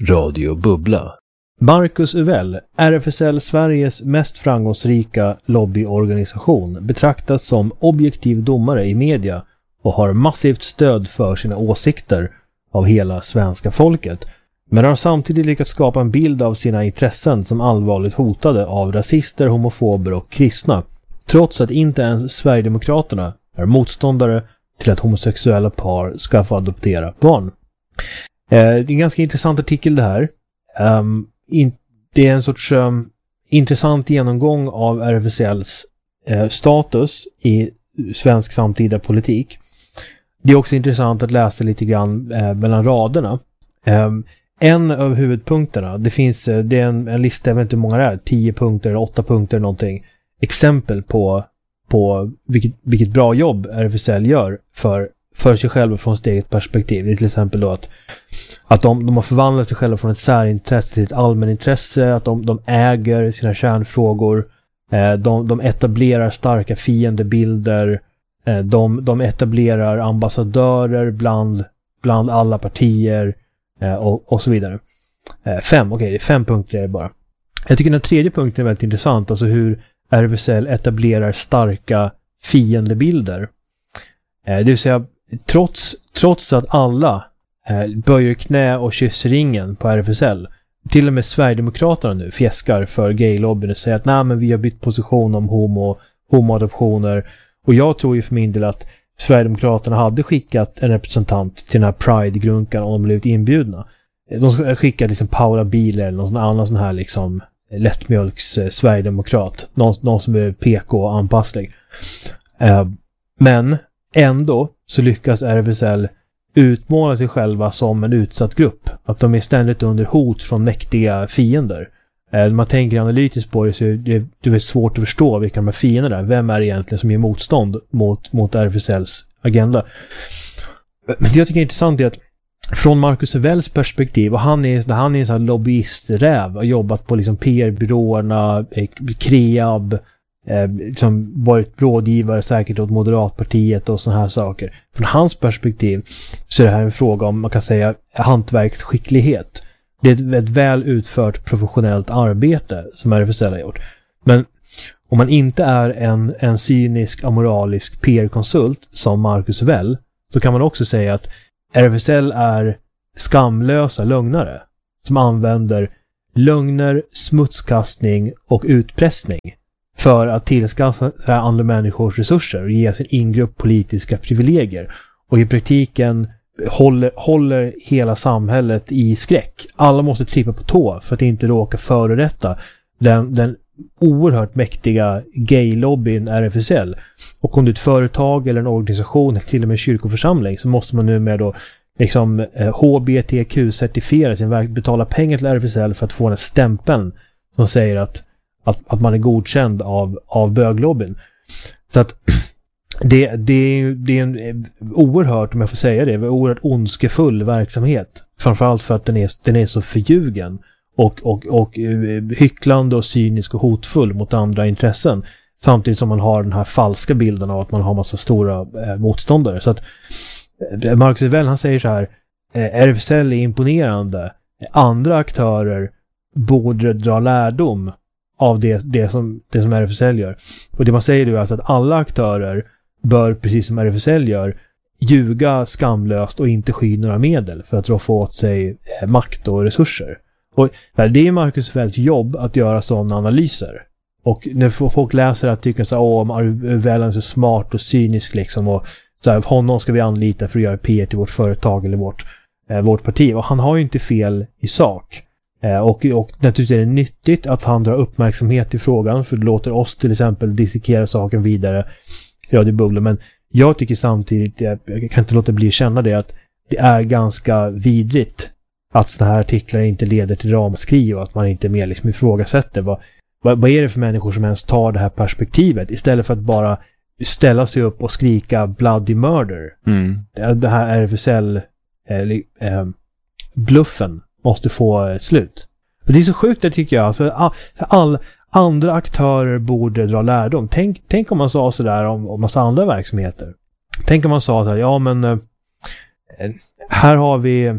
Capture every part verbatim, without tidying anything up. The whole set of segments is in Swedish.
Radio Bubbla. Marcus Uvell, R F S L Sveriges mest framgångsrika lobbyorganisation, betraktas som objektiv domare i media och har massivt stöd för sina åsikter av hela svenska folket, men har samtidigt lyckats skapa en bild av sina intressen som allvarligt hotade av rasister, homofober och kristna, trots att inte ens Sverigedemokraterna är motståndare till att homosexuella par ska få adoptera barn. Eh, det är en ganska intressant artikel det här. Um, in, det är en sorts um, intressant genomgång av R F S L:s eh, status i svensk samtida politik. Det är också intressant att läsa lite grann eh, mellan raderna. Um, en av huvudpunkterna, det finns eh, det är en, en lista, jag vet inte hur många det är, tio punkter, åtta punkter någonting, exempel på, på vilket, vilket bra jobb R F S L gör för, för sig själva från sitt eget perspektiv. Det är till exempel då att, att de, de har förvandlat sig själva från ett särintresse till ett allmänintresse, att de, de äger sina kärnfrågor, eh, de, de etablerar starka fiendebilder, eh, de, de etablerar ambassadörer bland, bland alla partier eh, och, och så vidare. Eh, fem, okej, okay, det är fem punkter är det bara. Jag tycker den tredje punkten är väldigt intressant, alltså hur R F S L etablerar starka fiendebilder. Eh, det vill säga, trots, trots att alla eh, böjer knä och kysser ringen på R F S L, till och med Sverigedemokraterna nu fjäskar för gaylobbyn och säger att nej, men vi har bytt position om homo, homoadoptioner. Och jag tror ju för min del att Sverigedemokraterna hade skickat en representant till den här Pride-grunkan om de blivit inbjudna. De skulle skicka liksom Paula Bieler eller någon annan sån här liksom lättmjölks eh, Sverigedemokrat. Någon, någon som är P K-anpasslig. Eh, men ändå så lyckas R F S L utmåla sig själva som en utsatt grupp. Att de är ständigt under hot från mäktiga fiender. Eh, man tänker analytiskt på det, så det, det är svårt att förstå vilka de här fienderna är. Vem är det egentligen som ger motstånd mot, mot R F S L:s agenda? Men det jag tycker är intressant är att från Marcus Uvells perspektiv, och han är, han är en sån här lobbyisträv, har jobbat på liksom P R-byråerna, Kreab, eh, liksom varit rådgivare säkert åt Moderatpartiet och såna här saker. Från hans perspektiv så är det här en fråga om, man kan säga, hantverksskicklighet. Det är ett, ett väl utfört professionellt arbete som R F S L har gjort. Men om man inte är en, en cynisk, amoralisk P R-konsult som Marcus Uvell, så kan man också säga att R F S L är skamlösa lögnare som använder lögner, smutskastning och utpressning för att tillskansa andra människors resurser och ge sin ingrupp politiska privilegier. Och i praktiken håller, håller hela samhället i skräck. Alla måste trippa på tå för att inte råka förorätta den, den oerhört mäktiga gaylobbyn R F S L. Och om det är ett företag eller en organisation eller till och med en kyrkoförsamling, så måste man nu med då liksom eh, H B T Q-certifiera sin verk, betala pengar till R F S L för att få den här stämpeln som säger att, att, att man är godkänd av, av böglobbyn. Så att det, det, det är en oerhört, om jag får säga det, en oerhört ondskefull verksamhet. Framförallt för att den är, den är så förljugen och, och, och hycklande och cynisk och hotfull mot andra intressen, samtidigt som man har den här falska bilden av att man har massa stora eh, motståndare. Så att eh, Marcus Uvell, han säger så här, eh, R F S L är imponerande, andra aktörer borde dra lärdom av det, det, som, det som R F S L gör. Och det man säger då är alltså att alla aktörer bör, precis som R F S L gör, ljuga skamlöst och inte sky några medel för att få åt sig eh, makt och resurser. Och det är Marcus Uvells jobb att göra sådana analyser. Och när folk läser att tycker så här, åh, Uvell är så smart och cynisk liksom, och så här, honom ska vi anlita för att göra P R till vårt företag eller vårt, eh, vårt parti. Och han har ju inte fel i sak. Eh, och, och naturligtvis är det nyttigt att han drar uppmärksamhet i frågan, för det låter oss till exempel dissekera saken vidare i Radio Bubbla. Men jag tycker samtidigt, jag, jag kan inte låta bli att känna det, att det är ganska vidrigt att sådana här artiklar inte leder till ramaskri och att man inte mer liksom ifrågasätter vad, vad, vad är det för människor som ens tar det här perspektivet istället för att bara ställa sig upp och skrika bloody murder. Mm. Det, det här R F S L eh, eh, bluffen måste få eh, slut. Och det är så sjukt det tycker jag. Alltså, all, all, andra aktörer borde dra lärdom. Tänk, tänk om man sa sådär om, om massa andra verksamheter. Tänk om man sa så här, ja men eh, här har vi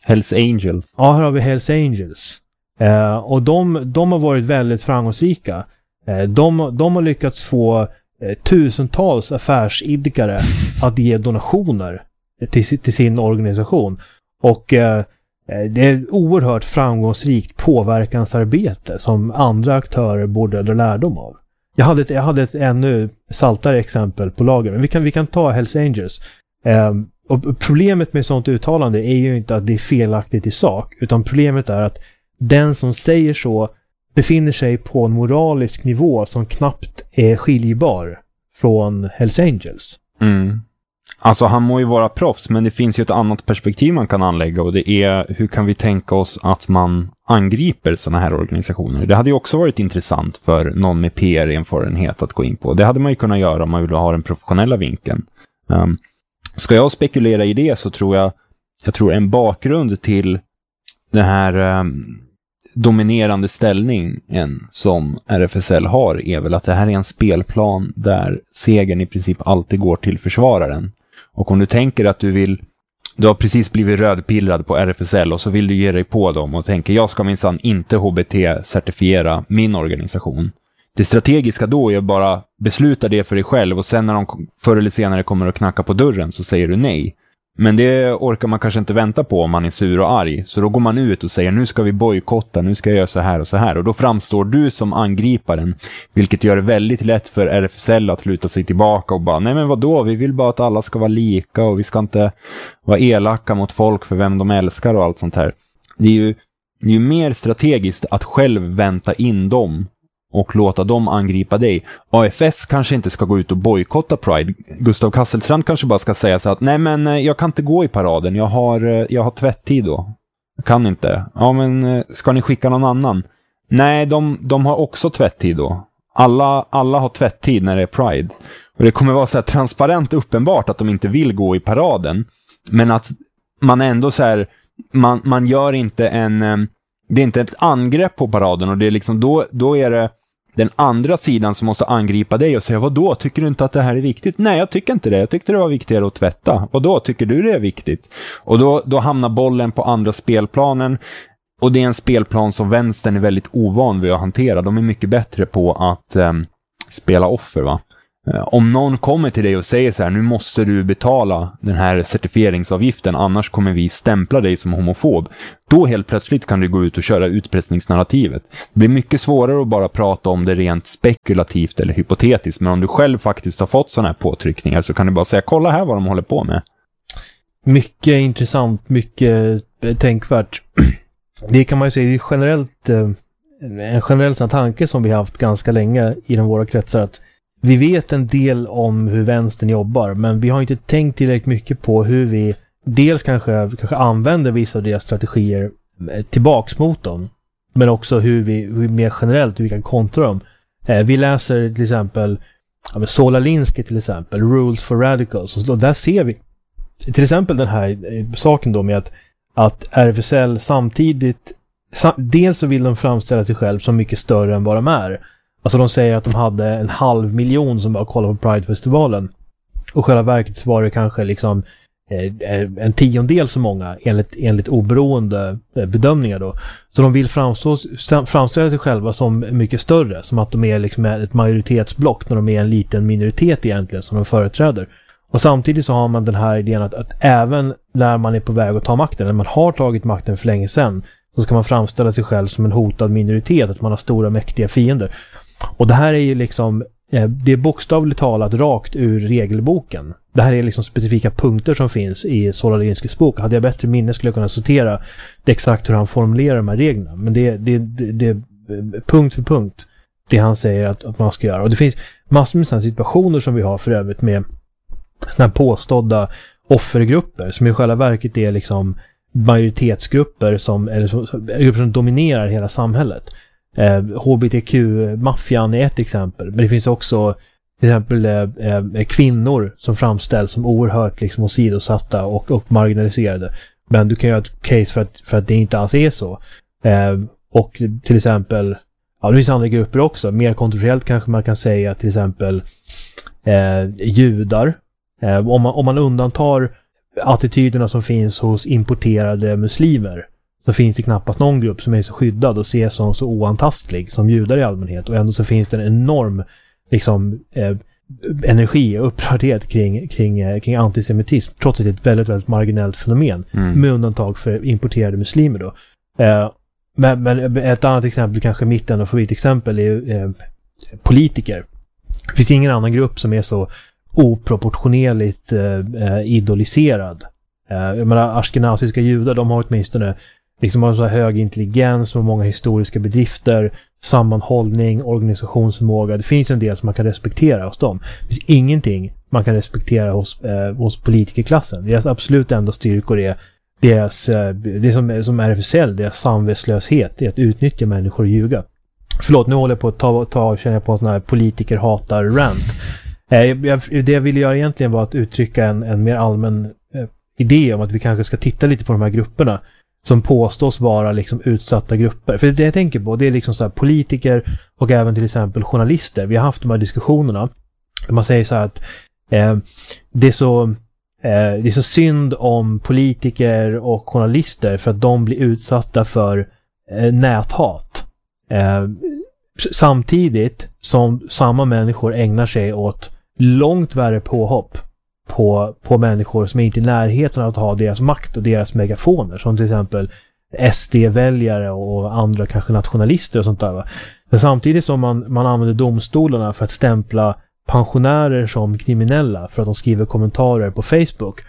Hells Angels. Ja, här har vi Hells Angels. Eh, och de, de har varit väldigt framgångsrika. Eh, de, de har lyckats få eh, tusentals affärsidkare att ge donationer till, till sin organisation. Och eh, det är oerhört framgångsrikt påverkansarbete som andra aktörer borde dra lärdom av. Jag hade ett, jag hade ett ännu saltare exempel på lager, men vi kan, vi kan ta Hells Angels. Eh, och problemet med sånt uttalande är ju inte att det är felaktigt i sak, utan problemet är att den som säger så befinner sig på en moralisk nivå som knappt är skiljebar från Hells Angels. Mm. Alltså han må ju vara proffs, men det finns ju ett annat perspektiv man kan anlägga, och det är hur kan vi tänka oss att man angriper sådana här organisationer. Det hade ju också varit intressant för någon med P R-erfarenhet att gå in på. Det hade man ju kunnat göra om man ville ha den professionella vinkeln. Um, ska jag spekulera i det så tror jag, jag tror en bakgrund till den här um, dominerande ställningen som R F S L har är väl att det här är en spelplan där segern i princip alltid går till försvararen. Och om du tänker att du vill, du har precis blivit rödpillrad på R F S L och så vill du ge dig på dem och tänker jag ska minsann inte H B T-certifiera min organisation. Det strategiska då är bara besluta det för dig själv och sen när de förr eller senare kommer att knacka på dörren så säger du nej. Men det orkar man kanske inte vänta på om man är sur och arg. Så då går man ut och säger nu ska vi bojkotta, nu ska jag göra så här och så här. Och då framstår du som angriparen, vilket gör det väldigt lätt för R F S L att luta sig tillbaka och bara nej men vadå, vi vill bara att alla ska vara lika och vi ska inte vara elaka mot folk för vem de älskar och allt sånt här. Det är ju, det är ju mer strategiskt att själv vänta in dem och låta dem angripa dig. A F S kanske inte ska gå ut och bojkotta Pride. Gustav Kasselstrand kanske bara ska säga så att nej men jag kan inte gå i paraden. Jag har, jag har tvätttid då. Jag kan inte. Ja men ska ni skicka någon annan? Nej, de, de har också tvätttid då. Alla, alla har tvätttid när det är Pride. Och det kommer vara så här transparent uppenbart att de inte vill gå i paraden. Men att man ändå så här, man, man gör inte en, det är inte ett angrepp på paraden och det är liksom då, då är det den andra sidan som måste angripa dig och säga vad då tycker du inte att det här är viktigt? Nej, jag tycker inte det. Jag tyckte det var viktigare att tvätta. Och då tycker du det är viktigt? Och då, då hamnar bollen på andra spelplanen. Och det är en spelplan som vänstern är väldigt ovan vid att hantera. De är mycket bättre på att um, spela offer, va? Om någon kommer till dig och säger så här, nu måste du betala den här certifieringsavgiften, annars kommer vi stämpla dig som homofob. Då helt plötsligt kan du gå ut och köra utpressningsnarrativet. Det blir mycket svårare att bara prata om det rent spekulativt eller hypotetiskt, men om du själv faktiskt har fått sådana här påtryckningar så kan du bara säga, kolla här vad de håller på med. Mycket intressant, mycket tänkvärt. Det kan man ju säga, det är generellt, en generell tanke som vi har haft ganska länge i de våra kretsar, att vi vet en del om hur vänstern jobbar, men vi har inte tänkt tillräckligt mycket på hur vi dels kanske, kanske använder vissa av deras strategier tillbaks mot dem, men också hur vi hur mer generellt hur vi kan kontra dem. Eh, vi läser till exempel ja, Sola Linsky till exempel, Rules for Radicals, och där ser vi till exempel den här saken då med att, att R F S L samtidigt sam, dels så vill de framställa sig själv som mycket större än vad de är. Alltså de säger att de hade en halv miljon som bara kollade på Pride-festivalen. Och själva verket var det kanske liksom eh, en tiondel så många enligt, enligt oberoende eh, bedömningar då. Så de vill framstå, framställa sig själva som mycket större. Som att de är liksom ett majoritetsblock när de är en liten minoritet egentligen som de företräder. Och samtidigt så har man den här idén att, att även när man är på väg att ta makten, när man har tagit makten för länge sedan, så ska man framställa sig själv som en hotad minoritet, att man har stora mäktiga fiender. Och det här är ju liksom, det är bokstavligt talat rakt ur regelboken. Det här är liksom specifika punkter som finns i Sola Linskys bok. Hade jag bättre minne skulle jag kunna sortera det exakt hur han formulerar de här reglerna. Men det, det, det, det är punkt för punkt det han säger att, att man ska göra. Och det finns massor med sådana situationer som vi har för övrigt med sådana här påstådda offergrupper som i själva verket är liksom majoritetsgrupper som, eller som, grupper som dominerar hela samhället. Eh, H B T Q-maffian är ett exempel, men det finns också till exempel eh, kvinnor som framställs som oerhört liksom åsidosatta och, och marginaliserade. Men du kan göra ett case för att, för att det inte alls är så. Eh, och till exempel, ja, det finns andra grupper också. Mer kontroversiellt kanske man kan säga till exempel eh, judar. Eh, om, man, om man undantar attityderna som finns hos importerade muslimer, så finns det knappast någon grupp som är så skyddad och ses som så oantastlig som judar i allmänhet, och ändå så finns det en enorm liksom eh, energi och upprördhet kring, kring, kring antisemitism, trots att det är ett väldigt, väldigt marginellt fenomen, mm. med undantag för importerade muslimer då. Eh, men, men ett annat exempel, kanske mitt enda favoritexempel, är eh, politiker. Det finns ingen annan grupp som är så oproportionerligt eh, idoliserad. Eh, jag menar, ashkenaziska judar, de har åtminstone liksom har så här hög intelligens och många historiska bedrifter, sammanhållning, organisationsförmåga. Det finns en del som man kan respektera hos dem. Det finns ingenting man kan respektera hos, eh, hos politikerklassen. Deras absolut enda styrkor är deras, eh, det som, som R F S L, deras samvetslöshet, det är att utnyttja människor och ljuga. Förlåt, nu håller jag på att ta, ta känner jag på en sån här politiker hatar rant. Eh, jag, det jag ville göra egentligen var att uttrycka en, en mer allmän eh, idé om att vi kanske ska titta lite på de här grupperna som påstås vara liksom utsatta grupper. För det jag tänker på, det är liksom så här politiker och även till exempel journalister. Vi har haft de här diskussionerna. Man säger så här att eh, det är så eh, det är så synd om politiker och journalister för att de blir utsatta för eh, näthat. Eh, samtidigt som samma människor ägnar sig åt långt värre påhopp på, på människor som är inte i närheten av att ha deras makt och deras megafoner, som till exempel S D-väljare och andra kanske nationalister och sånt där, va? Men samtidigt som man, man använder domstolarna för att stämpla pensionärer som kriminella för att de skriver kommentarer på Facebook,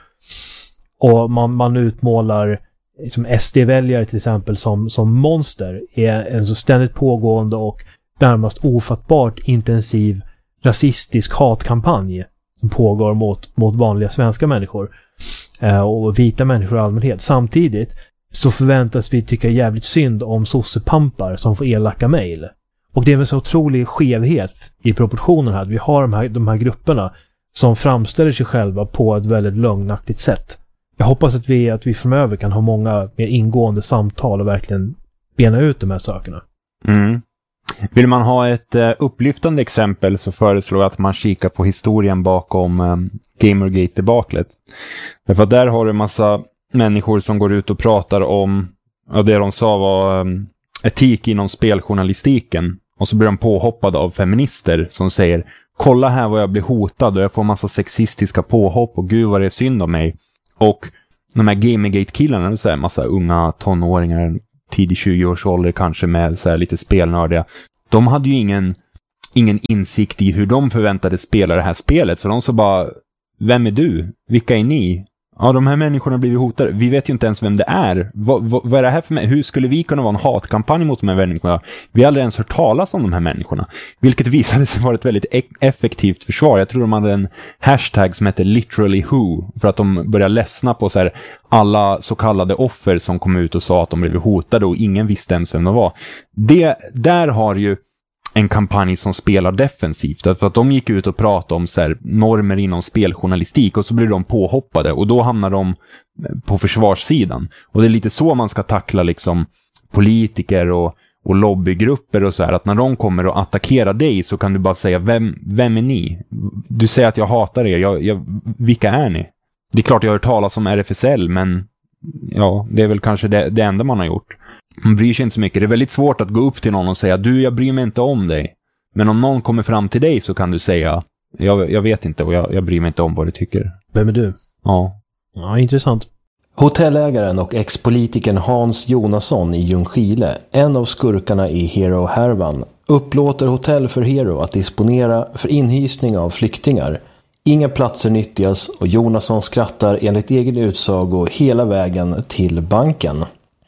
och man, man utmålar liksom S D-väljare till exempel som, som monster, är en så ständigt pågående och närmast ofattbart intensiv rasistisk hatkampanj som pågår mot, mot vanliga svenska människor eh, och vita människor i allmänhet. Samtidigt så förväntas vi tycka jävligt synd om sossepampar som får elaka mejl. Och det är en så otrolig skevhet i proportionen här. Vi har de här, de här grupperna som framställer sig själva på ett väldigt lögnaktigt sätt. Jag hoppas att vi, att vi framöver kan ha många mer ingående samtal och verkligen bena ut de här sakerna. Mm. Vill man ha ett uh, upplyftande exempel så föreslår jag att man kikar på historien bakom um, Gamergate-debaklet. Därför att där har du en massa människor som går ut och pratar om, ja, det de sa var um, etik inom speljournalistiken. Och så blir de påhoppade av feminister som säger: kolla här vad jag blir hotad och jag får massa sexistiska påhopp och gud vad det är synd om mig. Och de här Gamergate-killarna, så här, massa unga tonåringar, tidig tjugo-årsålder kanske, med så här lite spelnördiga. De hade ju ingen, ingen insikt i hur de förväntade spela det här spelet. Så de sa bara: vem är du? Vilka är ni? Ja, de här människorna blir hotade. Vi vet ju inte ens vem det är. Vad, vad, vad är det här för mig? Hur skulle vi kunna vara en hatkampanj mot de här människorna? Vi har aldrig ens hört talas om de här människorna. Vilket visade sig vara ett väldigt e- effektivt försvar. Jag tror de hade en hashtag som heter literally who, för att de började ledsna på så här, alla så kallade offer som kom ut och sa att de blev hotade och ingen visste ens vem de var. Det, där har ju en kampanj som spelar defensivt. För att de gick ut och pratade om så här, normer inom speljournalistik, och så blir de påhoppade och då hamnar de på försvarssidan. Och det är lite så man ska tackla liksom politiker och, och lobbygrupper och så här, att när de kommer och attackerar dig så kan du bara säga: vem, vem är ni? Du säger att jag hatar er. Jag, jag, vilka är ni? Det är klart jag har hört talas om R F S L, men ja, det är väl kanske det, det enda man har gjort. Man bryr sig inte så mycket. Det är väldigt svårt att gå upp till någon och säga: du, jag bryr mig inte om dig. Men om någon kommer fram till dig så kan du säga: jag, jag vet inte och jag, jag bryr mig inte om vad du tycker. Vem är du? Ja. Ja, intressant. Hotellägaren och ex-politikern Hans Jonasson i Ljungskile, en av skurkarna i Hero-härvan, upplåter hotell för Hero att disponera för inhysning av flyktingar. Inga platser nyttjas och Jonasson skrattar enligt egen utsago hela vägen till banken.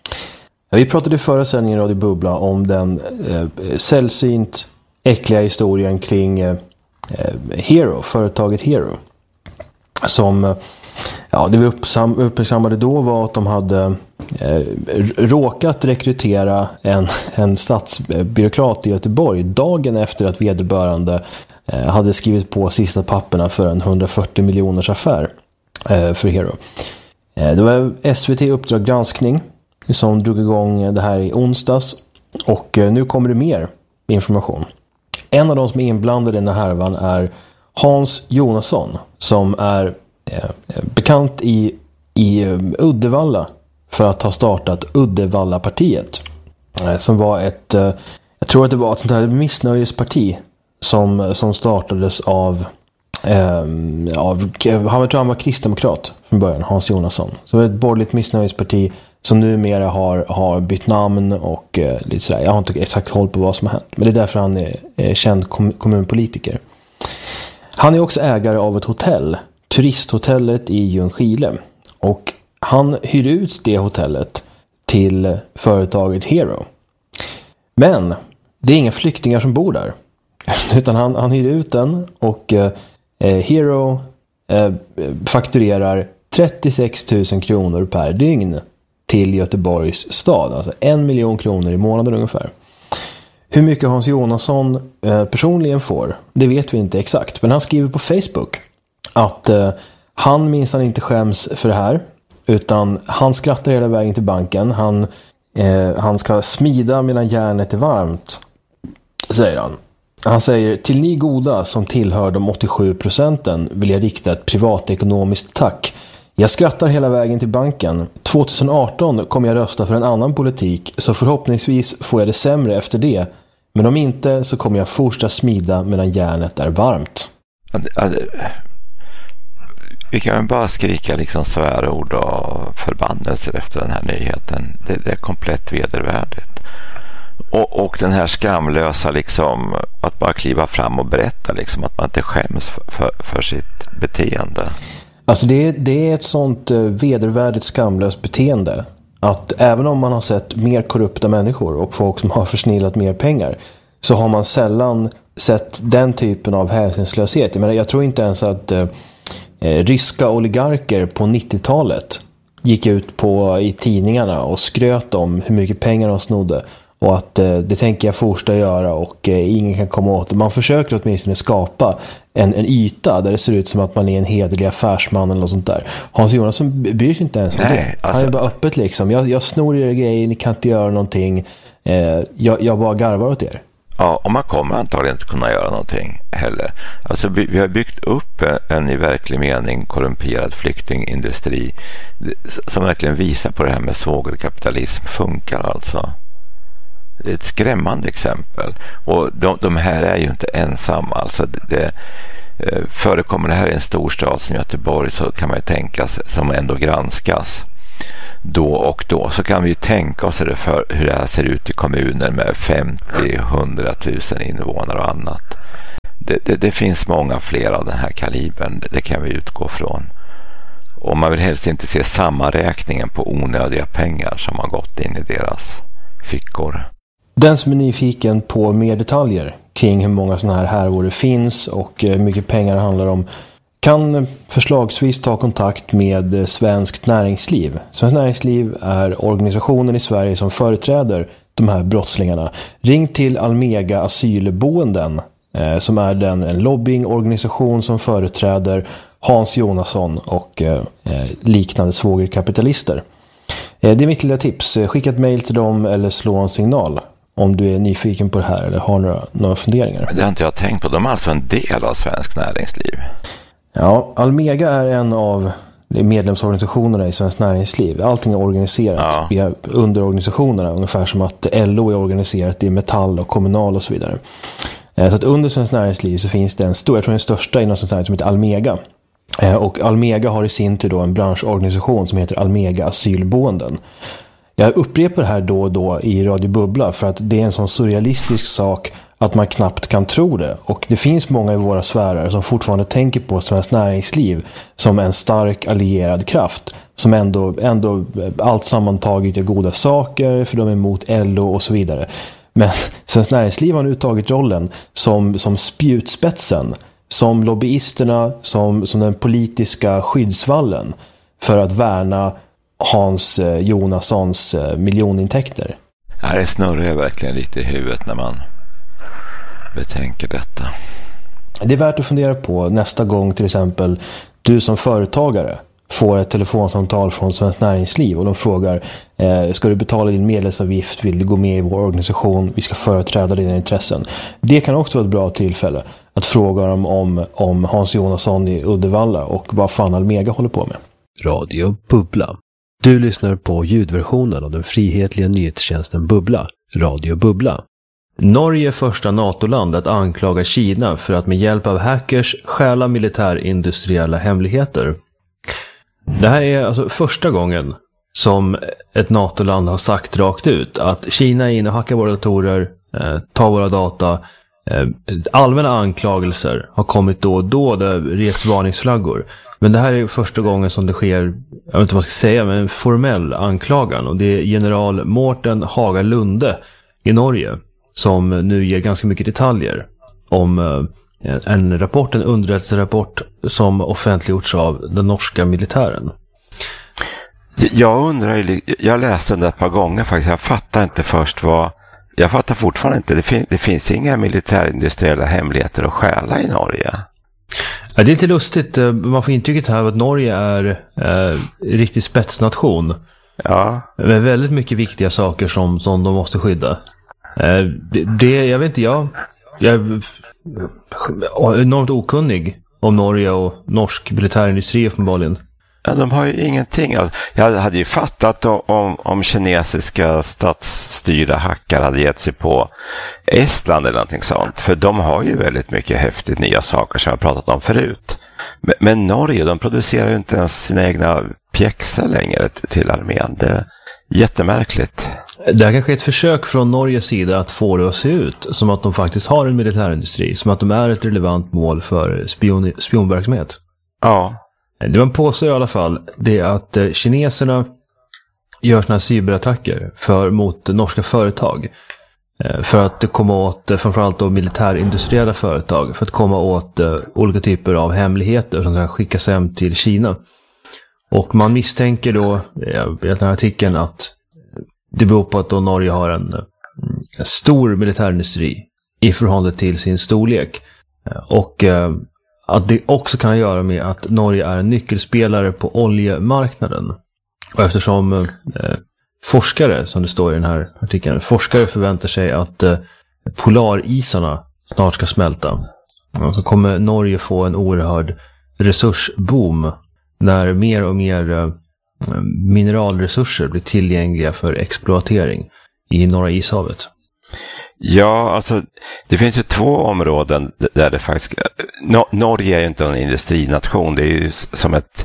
Vi pratade i förra sändningen i Radio Bubbla om den eh, sällsynt äckliga historien kring eh, Hero, företaget Hero. Som, ja, det vi uppsam, uppmärksammade då var att de hade eh, råkat rekrytera en, en statsbyråkrat i Göteborg dagen efter att vederbörande eh, hade skrivit på sista papperna för en hundrafyrtio miljoners affär eh, för Hero. Eh, det var S V T Uppdrag granskning som drog igång det här i onsdags, och nu kommer det mer information. En av de som är inblandade i den här härvan är Hans Jonasson, som är eh, bekant i i Uddevalla för att ha startat Uddevallapartiet. Som var ett, jag tror att det var ett sånt här missnöjesparti som, som startades av, eh, av han, jag tror han var kristdemokrat från början, Hans Jonasson. Så det var ett borgerligt missnöjesparti som numera har, har bytt namn och eh, lite sådär. Jag har inte exakt koll på vad som har hänt, men det är därför han är, är känd kom, kommunpolitiker. Han är också ägare av ett hotell, turisthotellet i Ljungskile, och han hyr ut det hotellet till företaget Hero. Men det är inga flyktingar som bor där, utan han, han hyr ut den, och eh, Hero eh, fakturerar trettiosex tusen kronor per dygn till Göteborgs stad, alltså en miljon kronor i månaden ungefär. Hur mycket Hans Jonasson eh, personligen får, det vet vi inte exakt, men han skriver på Facebook att eh, han minsann inte skäms för det här, utan han skrattar hela vägen till banken. Han, eh, han ska smida medan järnet är varmt, säger han. Han säger: till ni goda som tillhör de åttiosju procenten vill jag rikta ett privatekonomiskt tack. Jag skrattar hela vägen till banken. tjugoarton kommer jag rösta för en annan politik, så förhoppningsvis får jag det sämre efter det. Men om inte så kommer jag fortsätta smida medan järnet är varmt. Vi kan bara skrika liksom svärord och förbannelser efter den här nyheten. Det, det är komplett vedervärdigt. Och, och den här skamlösa liksom, att bara kliva fram och berätta liksom, att man inte skäms för, för, för sitt beteende. Alltså det är, det är ett sånt vedervärdigt skamlöst beteende att även om man har sett mer korrupta människor och folk som har försnillat mer pengar, så har man sällan sett den typen av hänsynslöshet. Jag menar, jag tror inte ens att eh, ryska oligarker på nittiotalet gick ut på i tidningarna och skröt om hur mycket pengar de snodde, och att eh, det tänker jag fortsätta göra och eh, ingen kan komma åt det. Man försöker åtminstone skapa en, en yta där det ser ut som att man är en hederlig affärsman eller något sånt där. Hans Jonasson bryr sig inte ens om Nej, det. alltså... Han är bara öppet liksom. Jag, jag snor era grejer, ni kan inte göra någonting. Eh, jag, jag bara garvar åt er. Ja, och man kommer antagligen inte kunna göra någonting heller. Alltså vi, vi har byggt upp en i verklig mening korrumperad flyktingindustri som verkligen visar på det här med svågerkapitalism funkar alltså. Det är ett skrämmande exempel. Och de, de här är ju inte ensamma. Alltså det, det förekommer det här i en storstad som Göteborg, så kan man ju tänka sig, som ändå granskas då och då, så kan vi ju tänka oss det för, hur det här ser ut i kommuner med femtio till hundra tusen invånare och annat. Det, det, det finns många fler av den här kalibern, det kan vi utgå från. Och man vill helst inte se sammanräkningen på onödiga pengar som har gått in i deras fickor. Den som är nyfiken på mer detaljer kring hur många sådana här härvor det finns och hur mycket pengar det handlar om, kan förslagsvis ta kontakt med Svenskt Näringsliv. Svenskt Näringsliv är organisationen i Sverige som företräder de här brottslingarna. Ring till Almega Asylboenden, eh, som är den en lobbyingorganisation som företräder Hans Jonasson och eh, liknande svågerkapitalister. Eh, det är mitt lilla tips. Skicka ett mejl till dem eller slå en signal om du är nyfiken på det här eller har några, några funderingar. Det har inte jag tänkt på. De är alltså en del av Svenskt Näringsliv. Ja, Almega är en av medlemsorganisationerna i Svenskt Näringsliv. Allting är organiserat ja. via underorganisationerna, ungefär som att L O är organiserat i Metall och Kommunal och så vidare. Så att under Svenskt Näringsliv så finns det en stor, jag tror den största inom sånt här som heter Almega. Och Almega har i sin tur då en branschorganisation som heter Almega Asylboenden. Jag upprepar det här då och då i Radio Bubbla för att det är en sån surrealistisk sak att man knappt kan tro det. Och det finns många i våra sfärer som fortfarande tänker på Svenskt Näringsliv som en stark allierad kraft som ändå, ändå allt sammantaget gör goda saker, för de är emot L O och så vidare. Men Svenskt Näringsliv har nu tagit rollen som, som spjutspetsen, som lobbyisterna, som, som den politiska skyddsvallen för att värna Hans Jonassons miljonintäkter. Ja, det snurrar verkligen lite i huvudet när man betänker detta. Det är värt att fundera på nästa gång till exempel du som företagare får ett telefonsamtal från Svenskt Näringsliv och de frågar eh, ska du betala din medlemsavgift, vill du gå med i vår organisation, vi ska företräda dina intressen. Det kan också vara ett bra tillfälle att fråga dem om, om Hans Jonasson i Uddevalla och vad fan Almega håller på med. Radio Bubbla. Du lyssnar på ljudversionen av den frihetliga nyhetstjänsten Bubbla, Radio Bubbla. Norge är första NATO-land att anklaga Kina för att med hjälp av hackers stjäla militärindustriella hemligheter. Det här är alltså första gången som ett NATO-land har sagt rakt ut att Kina är inne och hackar våra datorer, eh, tar våra data. Eh, allmänna anklagelser har kommit då och då, där rets varningsflaggor. Men det här är första gången som det sker, jag vet inte vad man ska säga, men en formell anklagan. Och det är general Morten Hagalunde i Norge som nu ger ganska mycket detaljer om eh, en rapport, en underrättelserapport som offentliggjorts av den norska militären. Jag undrar, jag läste den där ett par gånger faktiskt, jag fattar inte först vad, jag fattar fortfarande inte, det, fin, det finns inga militärindustriella hemligheter att stjäla i Norge. Ja, det är lite lustigt, man får intrycket här att Norge är eh, riktigt spetsnation. Ja. Med väldigt mycket viktiga saker som, som de måste skydda. Eh, det, det, jag vet inte, jag, jag är enormt okunnig om Norge och norsk militärindustri uppenbarligen. Ja, de har ju ingenting. Alltså, jag hade ju fattat om, om kinesiska statsstyrda hackare hade gett sig på Estland eller någonting sånt. För de har ju väldigt mycket häftigt nya saker som jag pratat om förut. Men, men Norge, de producerar ju inte ens sina egna pjäxor längre till armén. Det är jättemärkligt. Det här kanske är ett försök från Norges sida att få det att se ut som att de faktiskt har en militärindustri. Som att de är ett relevant mål för spion, spionverksamhet. Ja. Det man påstår i alla fall, det är att eh, kineserna gör såna här cyberattacker för, mot norska företag. Eh, för att komma åt, eh, framförallt då militärindustriella företag, för att komma åt eh, olika typer av hemligheter som kan skickas hem till Kina. Och man misstänker då, eh, i den här artikeln, att det beror på att då Norge har en, en stor militärindustri i förhållande till sin storlek. Eh, och... Eh, Att det också kan göra med att Norge är en nyckelspelare på oljemarknaden. Och eftersom eh, forskare, som det står i den här artikeln, forskare förväntar sig att eh, polarisarna snart ska smälta. Så kommer Norge få en oerhörd resursboom när mer och mer eh, mineralresurser blir tillgängliga för exploatering i Norra ishavet. Ja, alltså det finns ju två områden där det faktiskt... No, Norge är ju inte en industrination, det är ju som, ett,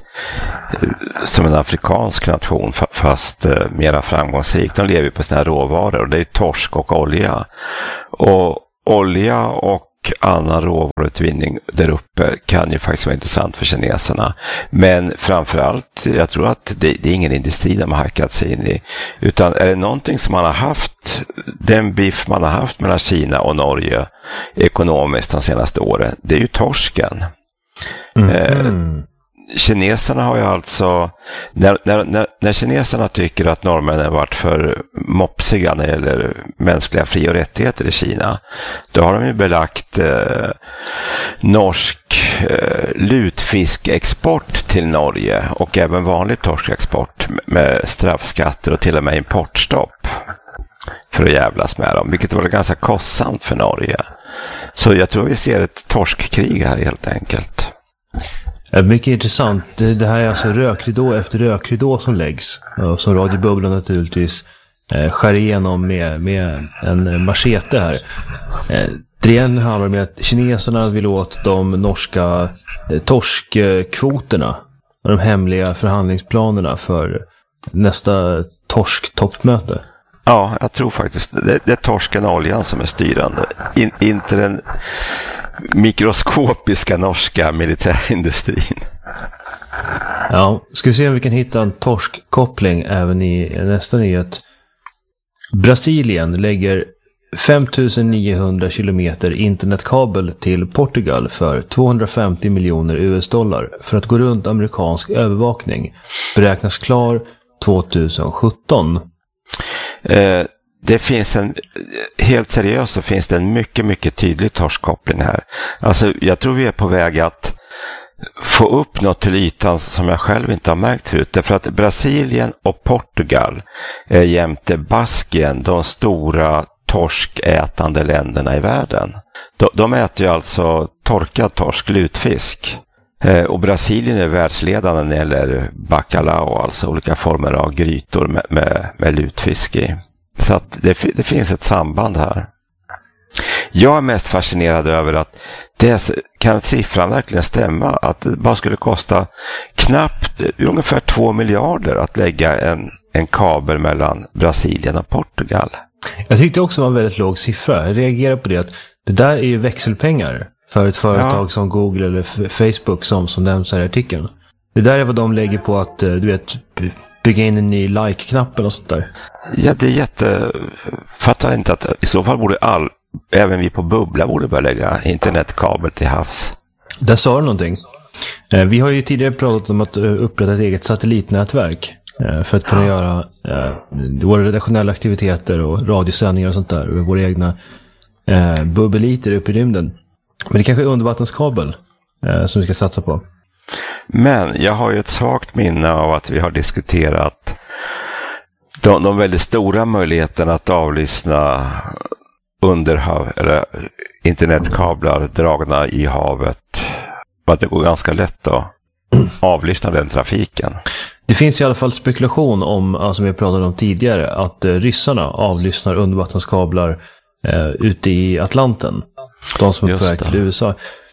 som en afrikansk nation fast uh, mera framgångsrikt. De lever på sina råvaror och det är ju torsk och olja. Och olja och annan råvaruutvinning där uppe kan ju faktiskt vara intressant för kineserna. Men framförallt, jag tror att det, det är ingen industri de har hackat sig in i. Utan är det någonting som man har haft, den biff man har haft mellan Kina och Norge ekonomiskt de senaste åren, det är ju torsken. Mm. Eh, kineserna har ju alltså, när, när, när, när kineserna tycker att norrmännen har varit för mopsiga när det gäller mänskliga fri- och rättigheter i Kina, då har de ju belagt eh, norsk eh, lutfiskexport till Norge och även vanlig torskexport med straffskatter och till och med importstopp för att jävlas med dem, vilket var ganska kostsamt för Norge. Så jag tror vi ser ett torskkrig här helt enkelt. Mycket intressant. Det här är alltså rökridå efter rökridå som läggs. Och som Radio Bubbla naturligtvis eh, skär igenom med, med en machete här. Eh, det handlar om att kineserna vill åt de norska eh, torskkvoterna och de hemliga förhandlingsplanerna för nästa torsktoppmöte. Ja, jag tror faktiskt det, det är torsken och oljan som är styrande. In, inte den mikroskopiska norska militärindustrin. Ja, ska vi se om vi kan hitta en torskkoppling även i nästa nyhet. Brasilien lägger fem tusen niohundra kilometer internetkabel till Portugal för tvåhundrafemtio miljoner U S dollar för att gå runt amerikansk övervakning. Beräknas klar tjugohundrasjutton. Eh, det finns en, helt seriöst så finns det en mycket, mycket tydlig torskkoppling här. Alltså jag tror vi är på väg att få upp något till ytan som jag själv inte har märkt förut. Därför att Brasilien och Portugal är jämte Baskien de stora torskätande länderna i världen. De, de äter ju alltså torkad torsk, lutfisk. Och Brasilien är världsledande när det gäller bacalao, alltså olika former av grytor med, med, med lutfisk i. Så att det, det finns ett samband här. Jag är mest fascinerad över att det kan siffran verkligen stämma, att det bara skulle kosta knappt ungefär två miljarder att lägga en, en kabel mellan Brasilien och Portugal. Jag tyckte också det var en väldigt låg siffra. Jag reagerar på det att det där är ju växelpengar för ett företag ja. som Google eller F- Facebook som, som nämns här i artikeln. Det där är vad de lägger på att, du vet, bygga in en ny like-knappen och sånt där. Ja, det är jätte... Fattar inte att i så fall borde all... Även vi på Bubbla borde börja lägga internetkabel till havs. Där sa du någonting. Vi har ju tidigare pratat om att upprätta ett eget satellitnätverk för att kunna ja. göra våra redaktionella aktiviteter och radiosändningar och sånt där. Våra egna bubbeliter uppe i rymden. Men det kanske är undervattenskabel som vi ska satsa på. Men jag har ju ett svagt minne av att vi har diskuterat de, de väldigt stora möjligheterna att avlyssna underhav eller internetkablar dragna i havet. Att det går ganska lätt att avlyssna den trafiken. Det finns i alla fall spekulation om, alltså, som vi pratade om tidigare, att eh, ryssarna avlyssnar undervattenskablar eh, ute i Atlanten. De som är på väg till U S A.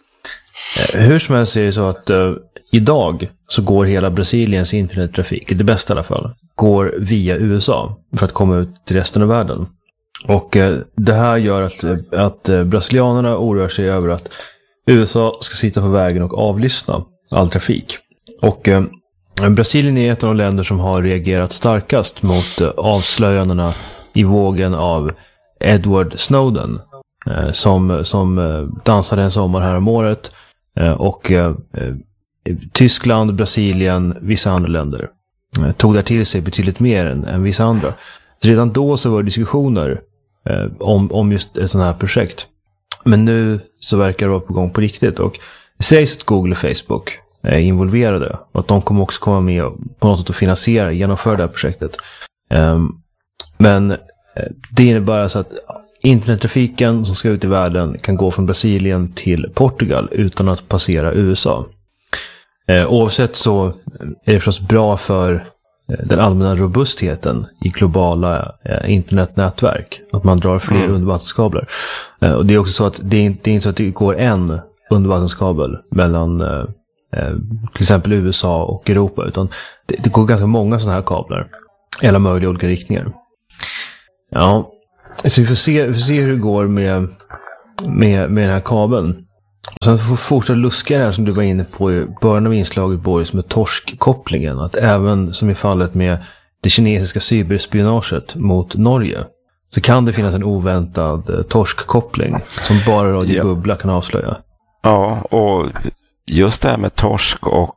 Eh, hur som helst är det så att eh, idag så går hela Brasiliens internettrafik, det bästa i alla fall, går via U S A för att komma ut till resten av världen. Och eh, det här gör att, att eh, brasilianerna oroar sig över att U S A ska sitta på vägen och avlyssna all trafik. Och eh, Brasilien är ett av de länder som har reagerat starkast mot eh, avslöjandena i vågen av Edward Snowden eh, som, som eh, dansade en sommar här om året eh, och eh, Tyskland, Brasilien, vissa andra länder eh, tog där till sig betydligt mer än, än vissa andra. Så redan då så var det diskussioner eh, om, om just ett sådant här projekt. Men nu så verkar det vara på gång på riktigt, och det sägs att Google och Facebook är involverade och att de kommer också komma med på något sätt att finansiera, genomföra det här projektet. Um, men eh, det innebär alltså att internettrafiken som ska ut i världen kan gå från Brasilien till Portugal utan att passera U S A. Eh, oavsett så är det förstås bra för den allmänna robustheten i globala eh, internetnätverk, att man drar fler mm. undervattenskablar. Eh, och det är också så att det är, inte, det är inte så att det går en undervattenskabel mellan eh, till exempel U S A och Europa, utan det, det går ganska många sådana här kablar i alla möjliga olika riktningar. Ja, så vi får se, vi får se hur det går med, med, med den här kabeln. Och sen får vi fortsätta luska det här som du var inne på i början av inslaget, Boris, med torskkopplingen. Att även som i fallet med det kinesiska cyberspionaget mot Norge, så kan det finnas en oväntad torskkoppling som bara Radio ja. Bubbla kan avslöja. Ja, och just det här med torsk och,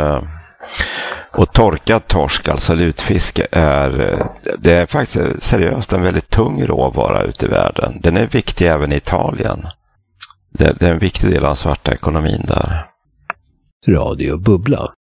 och torkad torsk, alltså lutfiske, är, det är faktiskt seriöst en väldigt tung råvara ute i världen. Den är viktig även i Italien. Det, det är en viktig del av svarta ekonomin där. Radio Bubbla.